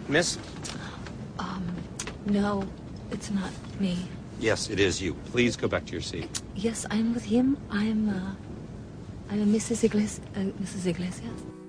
Miss? No, it's not me. Yes, it is you. Please go back to your seat. Yes, I'm with him. I'm Mrs. Iglesias.